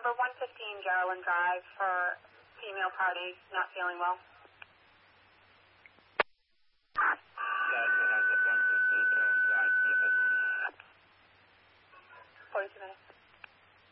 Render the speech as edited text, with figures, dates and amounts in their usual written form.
for 115 Geraldine Drive for female party not feeling well.